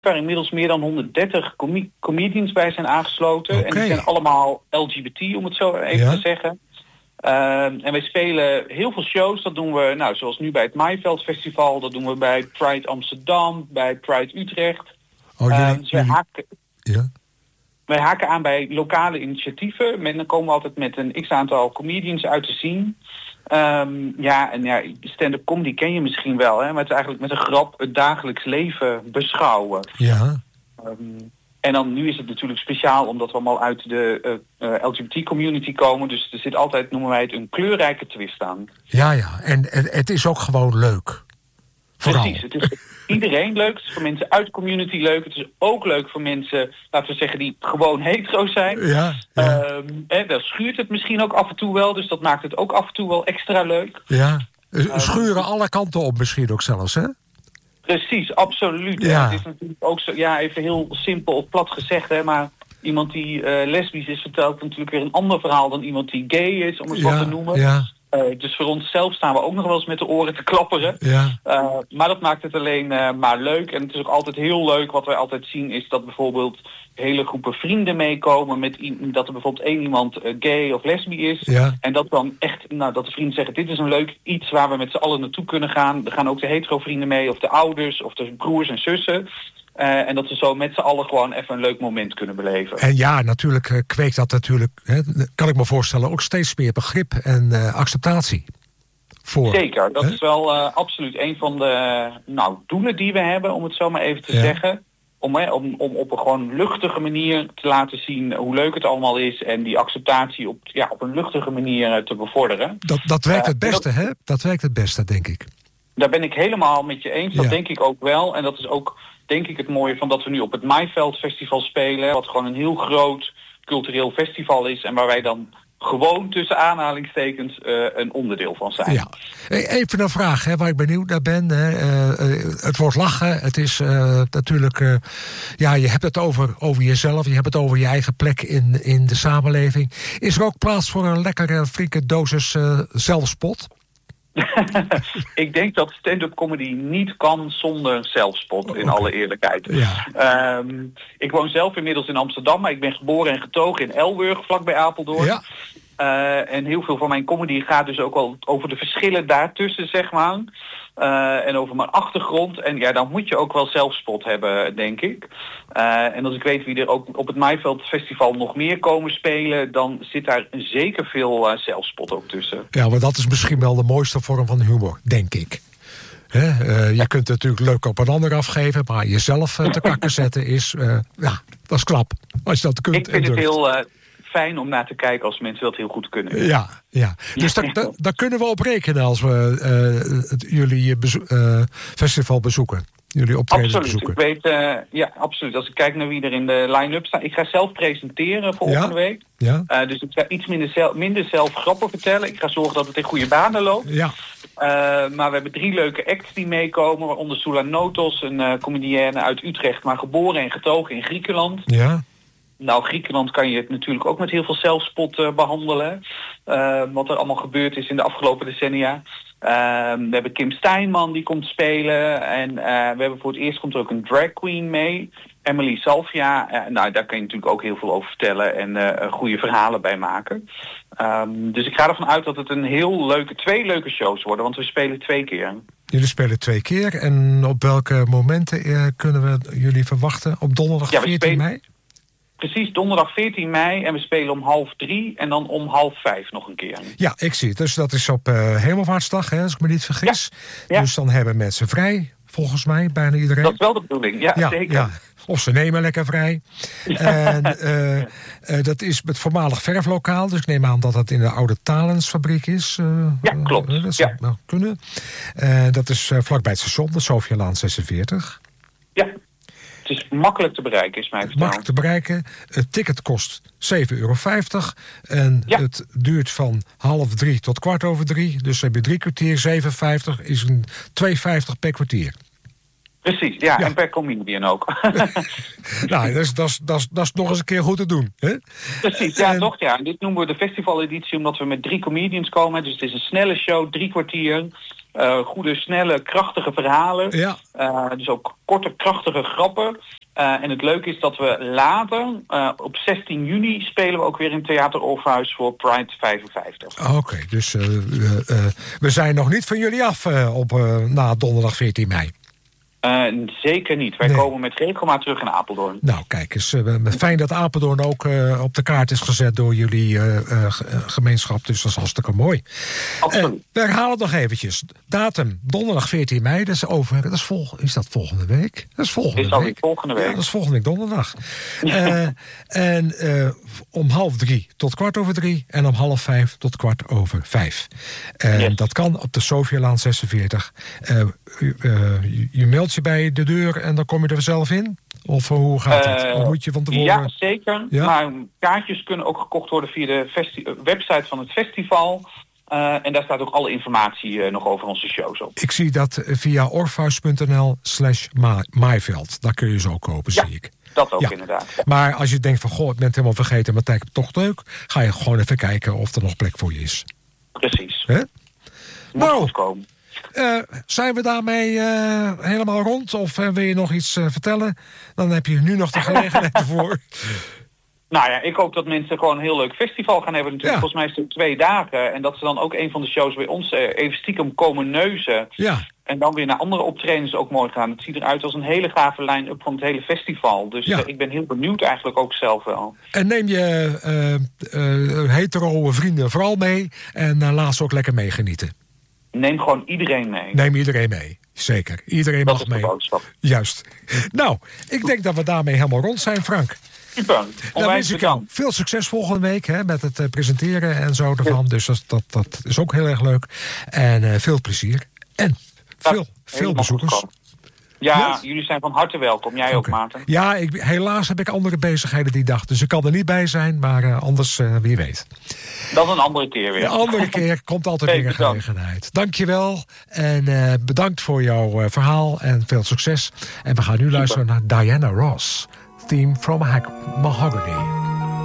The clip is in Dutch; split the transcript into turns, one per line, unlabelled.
waar inmiddels meer dan 130 comedians bij zijn aangesloten.
Okay.
En die zijn allemaal LGBT, om het zo even te zeggen. En wij spelen heel veel shows. Dat doen we, zoals nu bij het Maaiveld Festival. Dat doen we bij Pride Amsterdam, bij Pride Utrecht. Dus wij haken aan bij lokale initiatieven. Dan komen we altijd met een x-aantal comedians uit te zien. Stand-up comedy ken je misschien wel. Hè? Maar het is eigenlijk met een grap het dagelijks leven beschouwen.
Ja.
En dan nu is het natuurlijk speciaal omdat we allemaal uit de LGBT-community komen. Dus er zit altijd, noemen wij het, een kleurrijke twist aan.
Ja. En het is ook gewoon leuk. Vooral.
Precies. Het is voor iedereen leuk. Het is voor mensen uit de community leuk. Het is ook leuk voor mensen, laten we zeggen, die gewoon hetero zijn.
Ja.
Dan schuurt het misschien ook af en toe wel. Dus dat maakt het ook af en toe wel extra leuk.
Ja. Schuren alle kanten op misschien ook zelfs, hè?
Precies, absoluut.
Ja.
Het is natuurlijk ook zo, even heel simpel of plat gezegd, hè, maar iemand die lesbisch is vertelt natuurlijk weer een ander verhaal dan iemand die gay is, om het wat te noemen.
Ja.
Dus voor onszelf staan we ook nog wel eens met de oren te klapperen.
Ja.
Maar dat maakt het alleen maar leuk. En het is ook altijd heel leuk. Wat wij altijd zien is dat bijvoorbeeld hele groepen vrienden meekomen. Dat er bijvoorbeeld één iemand gay of lesbi is.
Ja.
En dat dan echt, dat de vrienden zeggen, dit is een leuk iets waar we met z'n allen naartoe kunnen gaan. Er gaan ook de hetero vrienden mee, of de ouders, of de broers en zussen. En dat we zo met z'n allen gewoon even een leuk moment kunnen beleven.
En ja, natuurlijk kweekt dat natuurlijk, kan ik me voorstellen, ook steeds meer begrip en acceptatie.
Zeker, dat is wel absoluut een van de doelen die we hebben, om het zo maar even te zeggen. Om op een gewoon luchtige manier te laten zien hoe leuk het allemaal is en die acceptatie op een luchtige manier te bevorderen.
Dat werkt het beste, hè? Dat werkt het beste, denk ik.
Daar ben ik helemaal met je eens. Dat denk ik ook wel. En dat is ook, denk ik, het mooie van dat we nu op het Maaiveld Festival spelen. Wat gewoon een heel groot cultureel festival is. En waar wij dan gewoon tussen aanhalingstekens een onderdeel van zijn.
Ja. Even een vraag waar ik benieuwd naar ben. Het wordt lachen. Het is natuurlijk... je hebt het over jezelf. Je hebt het over je eigen plek in de samenleving. Is er ook plaats voor een lekkere, flinke dosis zelfspot?
Ik denk dat stand-up comedy niet kan zonder zelfspot, in alle eerlijkheid.
Ja.
Ik woon zelf inmiddels in Amsterdam, maar ik ben geboren en getogen in Elburg, vlakbij Apeldoorn.
Ja.
En heel veel van mijn comedy gaat dus ook al over de verschillen daartussen, zeg maar. En over mijn achtergrond. En dan moet je ook wel zelfspot hebben, denk ik. En als ik weet wie er ook op het Maaiveld Festival nog meer komen spelen, dan zit daar zeker veel zelfspot ook tussen.
Ja, maar dat is misschien wel de mooiste vorm van humor, denk ik. Je kunt het natuurlijk leuk op een ander afgeven, maar jezelf te kakken zetten is, dat is knap. Als je dat kunt.
Ik vind het heel fijn om naar te kijken als mensen dat heel goed kunnen.
Ja. Dus daar kunnen we op rekenen als we jullie festival bezoeken. Jullie optreden bezoeken.
Ik weet, absoluut. Als ik kijk naar wie er in de line-up staat. Ik ga zelf presenteren volgende week.
Ja.
Dus ik ga iets minder zelf grappen vertellen. Ik ga zorgen dat het in goede banen loopt.
Ja.
Maar we hebben 3 leuke acts die meekomen. Waaronder Sula Notos, een comedienne uit Utrecht, maar geboren en getogen in Griekenland.
Ja.
Nou, Griekenland kan je het natuurlijk ook met heel veel zelfspot behandelen. Wat er allemaal gebeurd is in de afgelopen decennia. We hebben Kim Steinman die komt spelen. En we hebben voor het eerst komt er ook een drag queen mee. Emily Salvia. Daar kan je natuurlijk ook heel veel over vertellen. En goede verhalen bij maken. Dus ik ga ervan uit dat het een 2 leuke shows worden. Want we spelen 2 keer.
Jullie spelen 2 keer. En op welke momenten kunnen we jullie verwachten? Op donderdag 14 mei?
Precies, donderdag 14 mei en we spelen om 2:30 en dan om 4:30 nog een keer.
Ja, ik zie het. Dus dat is op Hemelvaartsdag, als ik me niet vergis. Ja. Dus dan hebben mensen vrij, volgens mij, bijna iedereen.
Dat is wel de bedoeling, ja zeker. Ja.
Of ze nemen lekker vrij. En dat is het voormalig verflokaal. Dus ik neem aan dat het in de oude Talensfabriek is.
Ja, klopt.
Dat zou wel kunnen. Dat is vlakbij het station, de Sofialaan 46.
Ja. Het is makkelijk te bereiken, is mij verteld.
Makkelijk te bereiken. Het ticket kost €7,50. En het duurt van 2:30 tot 2:15. Dus heb je 3 kwartier, €7,50 is een €2,50 per kwartier.
Precies, ja. En per comedian ook.
Nou, dat is nog eens een keer goed te doen. Hè?
Precies, toch. En dit noemen we de festivaleditie omdat we met 3 comedians komen. Dus het is een snelle show, 3 kwartier. Goede, snelle, krachtige verhalen.
Ja.
Dus ook korte, krachtige grappen. En het leuke is dat we later, op 16 juni... spelen we ook weer in Theater Orpheus voor Pride 55.
Oké, dus we zijn nog niet van jullie af na donderdag 14 mei.
Zeker niet. Wij komen met regelmaat terug in Apeldoorn.
Nou, kijk eens. Fijn dat Apeldoorn ook op de kaart is gezet door jullie gemeenschap. Dus dat is hartstikke mooi.
Absoluut.
We herhalen het nog eventjes. Datum, donderdag 14 mei. Dat is dat volgende week? Dat is volgende week.
Volgende week.
Ja, dat is volgende week donderdag. En om 2:30 tot 4:15. En om 4:30 tot 4:45. En dat kan op de Sofialaan 46. Je meldt je bij de deur en dan kom je er zelf in? Of hoe gaat het? Of moet je van tevoren...
Ja, zeker. Ja? Maar kaartjes kunnen ook gekocht worden via de website van het festival. En daar staat ook alle informatie nog over onze shows op.
Ik zie dat via orpheus.nl/maaiveld. Daar kun je ze ook kopen, zie ik.
Dat ook inderdaad.
Maar als je denkt van, goh, ik ben het helemaal vergeten... maar het lijkt me toch leuk, ga je gewoon even kijken of er nog plek voor je is.
Precies.
Hè?
Moet goed komen.
Zijn we daarmee helemaal rond? Of wil je nog iets vertellen? Dan heb je nu nog de gelegenheid ervoor.
Nou ja, ik hoop dat mensen gewoon een heel leuk festival gaan hebben. Natuurlijk, volgens mij is het 2 dagen. En dat ze dan ook een van de shows bij ons even stiekem komen neuzen.
Ja.
En dan weer naar andere optredens ook mooi gaan. Het ziet eruit als een hele gave line-up van het hele festival. Dus ik ben heel benieuwd eigenlijk ook zelf wel. En
neem je hetero vrienden vooral mee. En laat ze ook lekker meegenieten.
Neem gewoon iedereen mee.
Neem iedereen mee, zeker. Iedereen mag mee.
Dat is de boodschap.
Juist. Nou, ik denk dat we daarmee helemaal rond zijn, Frank.
Super.
Dan wens ik jou veel succes volgende week met het presenteren en zo ervan. Dus dat is ook heel erg leuk. En veel plezier. En veel bezoekers.
Ja, jullie zijn van harte welkom. Jij ook, Maarten.
Ja, helaas heb ik andere bezigheden die dag. Dus ik kan er niet bij zijn, maar anders wie weet.
Dat een andere keer weer.
Een andere keer komt altijd weer een gelegenheid. Dankjewel en bedankt voor jouw verhaal en veel succes. En we gaan nu luisteren naar Diana Ross. Theme from Mahogany.